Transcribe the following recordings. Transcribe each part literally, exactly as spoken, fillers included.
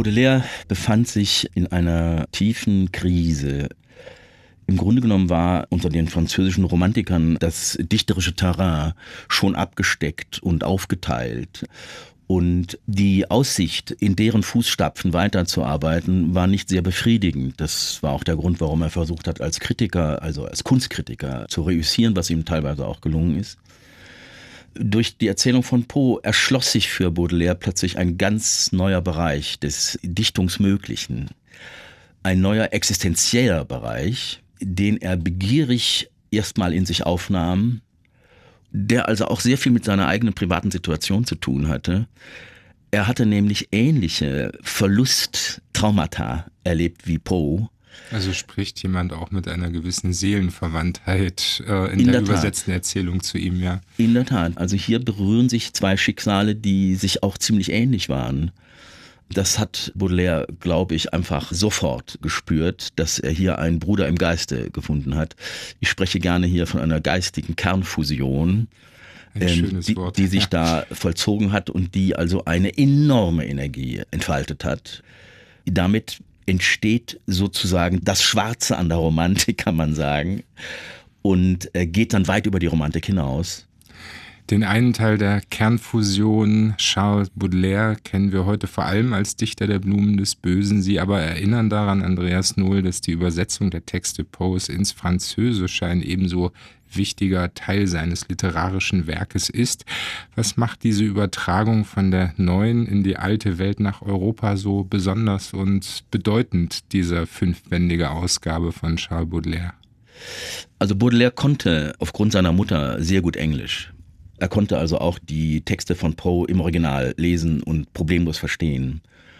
Baudelaire befand sich in einer tiefen Krise. Im Grunde genommen war unter den französischen Romantikern das dichterische Terrain schon abgesteckt und aufgeteilt. Und die Aussicht, in deren Fußstapfen weiterzuarbeiten, war nicht sehr befriedigend. Das war auch der Grund, warum er versucht hat, als Kritiker, also als Kunstkritiker zu reüssieren, was ihm teilweise auch gelungen ist. Durch die Erzählung von Poe erschloss sich für Baudelaire plötzlich ein ganz neuer Bereich des Dichtungsmöglichen. Ein neuer existenzieller Bereich, den er begierig erstmal in sich aufnahm, der also auch sehr viel mit seiner eigenen privaten Situation zu tun hatte. Er hatte nämlich ähnliche Verlusttraumata erlebt wie Poe. Also spricht jemand auch mit einer gewissen Seelenverwandtheit äh, in, in der, der übersetzten Erzählung zu ihm, ja. In der Tat. Also hier berühren sich zwei Schicksale, die sich auch ziemlich ähnlich waren. Das hat Baudelaire, glaube ich, einfach sofort gespürt, dass er hier einen Bruder im Geiste gefunden hat. Ich spreche gerne hier von einer geistigen Kernfusion, Ein schönes die, Wort. die sich ja. da vollzogen hat und die also eine enorme Energie entfaltet hat. Damit entsteht sozusagen das Schwarze an der Romantik, kann man sagen, und geht dann weit über die Romantik hinaus. Den einen Teil der Kernfusion Charles Baudelaire kennen wir heute vor allem als Dichter der Blumen des Bösen. Sie aber erinnern daran, Andreas Nohl, dass die Übersetzung der Texte Poes ins Französische ein ebenso wichtiger Teil seines literarischen Werkes ist. Was macht diese Übertragung von der neuen in die alte Welt nach Europa so besonders und bedeutend, dieser fünfbändige Ausgabe von Charles Baudelaire? Also Baudelaire konnte aufgrund seiner Mutter sehr gut Englisch. Er konnte also auch die Texte von Poe im Original lesen und problemlos verstehen.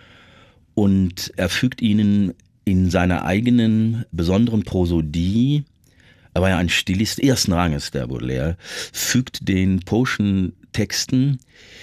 Und er fügt ihnen in seiner eigenen besonderen Prosodie, er war ja ein Stilist ersten Ranges, der Baudelaire, fügt den Poe'schen Texten,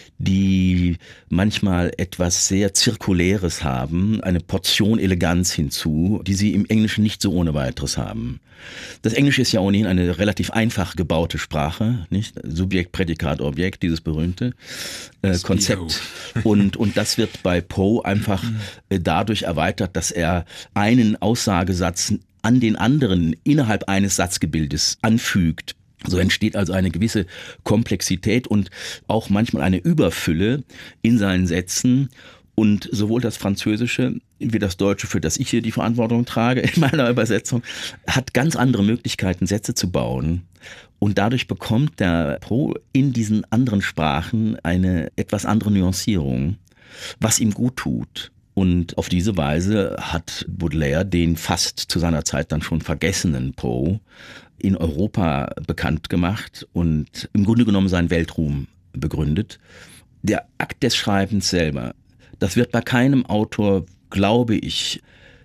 die manchmal etwas sehr Zirkuläres haben, eine Portion Eleganz hinzu, die sie im Englischen nicht so ohne weiteres haben. Das Englische ist ja ohnehin eine relativ einfach gebaute Sprache, nicht? Subjekt, Prädikat, Objekt, dieses berühmte äh, Konzept. Und, und das wird bei Poe einfach äh, dadurch erweitert, dass er einen Aussagesatz an den anderen innerhalb eines Satzgebildes anfügt. So entsteht also eine gewisse Komplexität und auch manchmal eine Überfülle in seinen Sätzen. Und sowohl das Französische wie das Deutsche, für das ich hier die Verantwortung trage in meiner Übersetzung, hat ganz andere Möglichkeiten, Sätze zu bauen. Und dadurch bekommt der Poe in diesen anderen Sprachen eine etwas andere Nuancierung, was ihm gut tut. Und auf diese Weise hat Baudelaire den fast zu seiner Zeit dann schon vergessenen Poe in Europa bekannt gemacht und im Grunde genommen seinen Weltruhm begründet. Der Akt des Schreibens selber, das wird bei keinem Autor, glaube ich,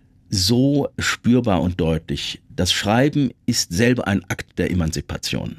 so spürbar und deutlich. Das Schreiben ist selber ein Akt der Emanzipation.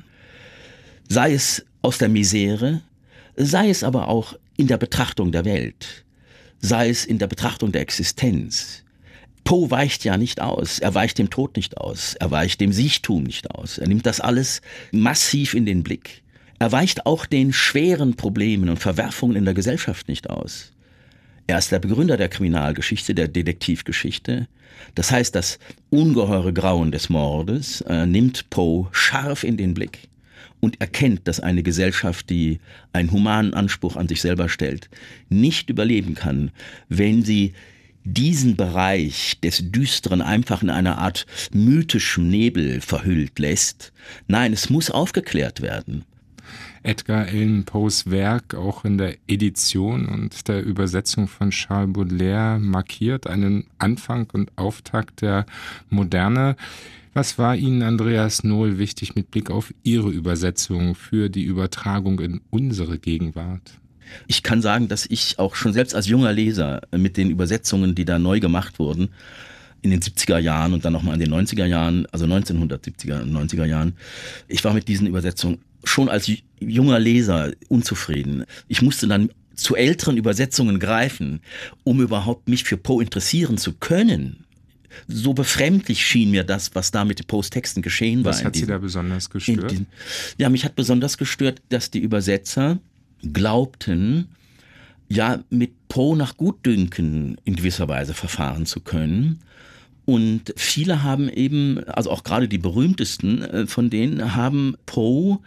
Sei es aus der Misere, sei es aber auch in der Betrachtung der Welt, sei es in der Betrachtung der Existenz. Poe weicht ja nicht aus, er weicht dem Tod nicht aus, er weicht dem Siechtum nicht aus. Er nimmt das alles massiv in den Blick. Er weicht auch den schweren Problemen und Verwerfungen in der Gesellschaft nicht aus. Er ist der Begründer der Kriminalgeschichte, der Detektivgeschichte. Das heißt, das ungeheure Grauen des Mordes äh, nimmt Poe scharf in den Blick und erkennt, dass eine Gesellschaft, die einen humanen Anspruch an sich selber stellt, nicht überleben kann, wenn sie diesen Bereich des Düsteren einfach in einer Art mythischem Nebel verhüllt lässt. Nein, es muss aufgeklärt werden. Edgar Allan Poes Werk auch in der Edition und der Übersetzung von Charles Baudelaire markiert einen Anfang und Auftakt der Moderne. Was war Ihnen, Andreas Nohl, wichtig mit Blick auf Ihre Übersetzung für die Übertragung in unsere Gegenwart? Ich kann sagen, dass ich auch schon selbst als junger Leser mit den Übersetzungen, die da neu gemacht wurden, in den siebziger Jahren und dann nochmal in den neunziger Jahren, also neunzehnhundertsiebziger und neunziger Jahren, ich war mit diesen Übersetzungen schon als junger Leser unzufrieden. Ich musste dann zu älteren Übersetzungen greifen, um überhaupt mich für Poe interessieren zu können. So befremdlich schien mir das, was da mit Poes Texten geschehen war. Was hat diesen, Sie da besonders gestört? Diesen, ja, mich hat besonders gestört, dass die Übersetzer glaubten, ja, mit Poe nach Gutdünken in gewisser Weise verfahren zu können. Und viele haben eben, also auch gerade die berühmtesten von denen, haben Poe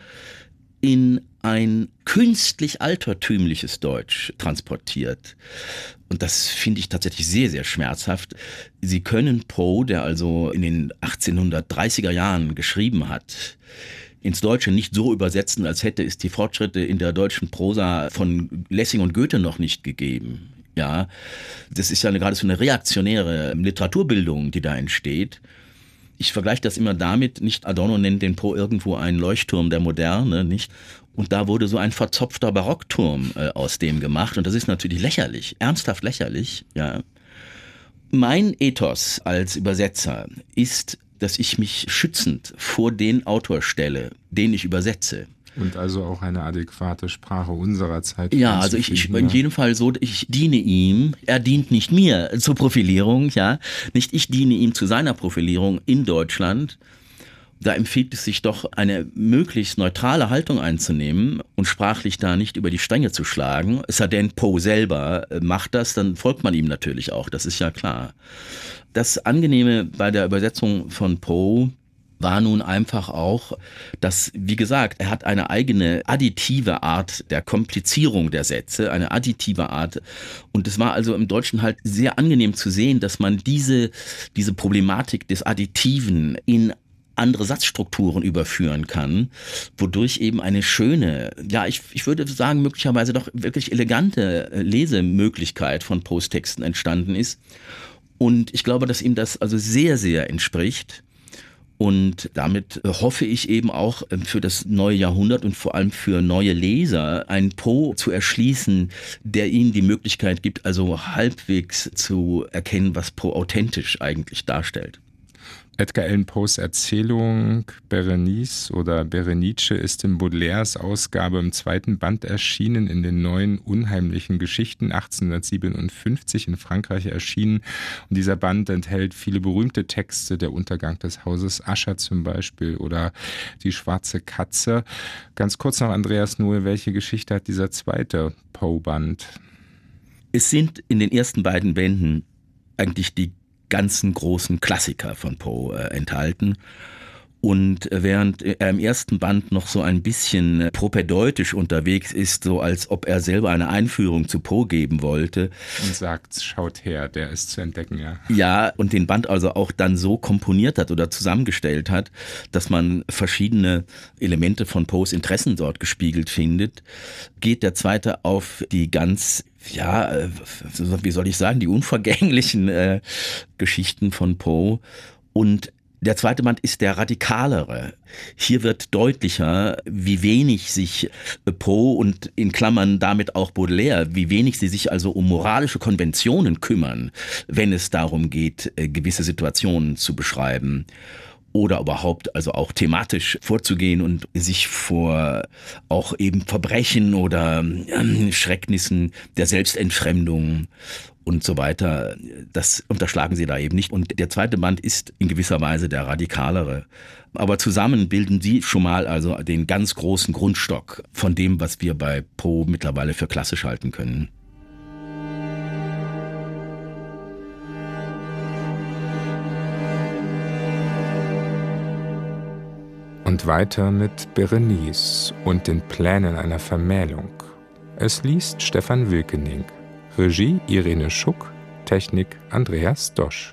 in ein künstlich altertümliches Deutsch transportiert. Und das finde ich tatsächlich sehr, sehr schmerzhaft. Sie können Poe, der also in den achtzehnhundertdreißiger Jahren geschrieben hat, ins Deutsche nicht so übersetzen, als hätte es die Fortschritte in der deutschen Prosa von Lessing und Goethe noch nicht gegeben. Ja, das ist ja eine, gerade so eine reaktionäre Literaturbildung, die da entsteht. Ich vergleiche das immer damit, nicht Adorno nennt den Poe irgendwo einen Leuchtturm der Moderne, nicht? Und da wurde so ein verzopfter Barockturm äh, aus dem gemacht und das ist natürlich lächerlich, ernsthaft lächerlich, ja. Mein Ethos als Übersetzer ist, dass ich mich schützend vor den Autor stelle, den ich übersetze. Und also auch eine adäquate Sprache unserer Zeit. Ja, also ich, ich in jedem Fall so, ich diene ihm, er dient nicht mir zur Profilierung, ja, nicht ich diene ihm zu seiner Profilierung in Deutschland. Da empfiehlt es sich doch, eine möglichst neutrale Haltung einzunehmen und sprachlich da nicht über die Stränge zu schlagen. Es sei denn, Poe selber macht das, dann folgt man ihm natürlich auch, das ist ja klar. Das Angenehme bei der Übersetzung von Poe war nun einfach auch, dass, wie gesagt, er hat eine eigene additive Art der Komplizierung der Sätze, eine additive Art. Und es war also im Deutschen halt sehr angenehm zu sehen, dass man diese, diese Problematik des Additiven in andere Satzstrukturen überführen kann, wodurch eben eine schöne, ja, ich, ich würde sagen, möglicherweise doch wirklich elegante Lesemöglichkeit von Poes Texten entstanden ist. Und ich glaube, dass ihm das also sehr, sehr entspricht. Und damit hoffe ich eben auch für das neue Jahrhundert und vor allem für neue Leser einen Poe zu erschließen, der ihnen die Möglichkeit gibt, also halbwegs zu erkennen, was Poe authentisch eigentlich darstellt. Edgar Allan Poes Erzählung Berenice oder Berenice ist in Baudelaires Ausgabe im zweiten Band erschienen, in den neuen unheimlichen Geschichten, achtzehnhundertsiebenundfünfzig in Frankreich erschienen. Und dieser Band enthält viele berühmte Texte, der Untergang des Hauses Usher zum Beispiel oder die schwarze Katze. Ganz kurz noch, Andreas Nohl, welche Geschichte hat dieser zweite Poe-Band? Es sind in den ersten beiden Bänden eigentlich die ganzen großen Klassiker von Poe äh, enthalten. Und während er im ersten Band noch so ein bisschen propädeutisch unterwegs ist, so als ob er selber eine Einführung zu Poe geben wollte. Und sagt, schaut her, der ist zu entdecken, ja. Ja, und den Band also auch dann so komponiert hat oder zusammengestellt hat, dass man verschiedene Elemente von Poes Interessen dort gespiegelt findet, geht der zweite auf die ganz, ja, wie soll ich sagen, die unvergänglichen äh, Geschichten von Poe. Und der zweite Band ist der radikalere. Hier wird deutlicher, wie wenig sich Poe und in Klammern damit auch Baudelaire, wie wenig sie sich also um moralische Konventionen kümmern, wenn es darum geht, gewisse Situationen zu beschreiben. Oder überhaupt also auch thematisch vorzugehen und sich vor auch eben Verbrechen oder äh, Schrecknissen der Selbstentfremdung und so weiter, das unterschlagen sie da eben nicht. Und der zweite Band ist in gewisser Weise der radikalere. Aber zusammen bilden sie schon mal also den ganz großen Grundstock von dem, was wir bei Poe mittlerweile für klassisch halten können. Und weiter mit Berenice und den Plänen einer Vermählung. Es liest Stefan Wilkening. Regie Irene Schuck, Technik Andreas Dosch.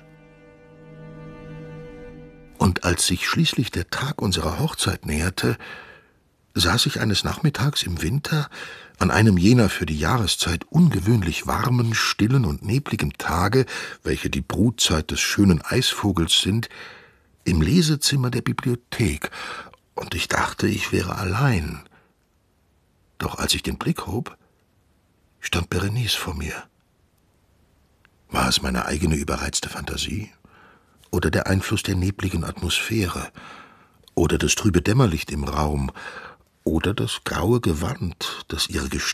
Und als sich schließlich der Tag unserer Hochzeit näherte, saß ich eines Nachmittags im Winter an einem jener für die Jahreszeit ungewöhnlich warmen, stillen und nebligen Tage, welche die Brutzeit des schönen Eisvogels sind, im Lesezimmer der Bibliothek, und ich dachte, ich wäre allein. Doch als ich den Blick hob, stand Berenice vor mir. War es meine eigene überreizte Fantasie? Oder der Einfluss der nebligen Atmosphäre? Oder das trübe Dämmerlicht im Raum? Oder das graue Gewand, das ihre Gestalt